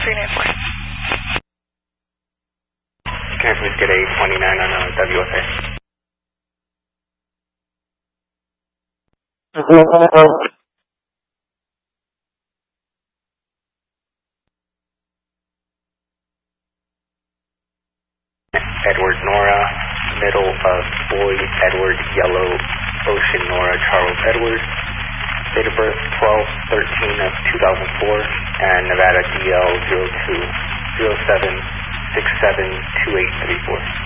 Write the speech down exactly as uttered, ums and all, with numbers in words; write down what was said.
three nine four. Can I please get a twenty-nine on a W S A? Edward Nora, middle of boy Edward, yellow ocean Nora, Charles Edward. Date of birth twelve thirteen of two thousand four, and Nevada D L zero two zero seven six seven two eight three four.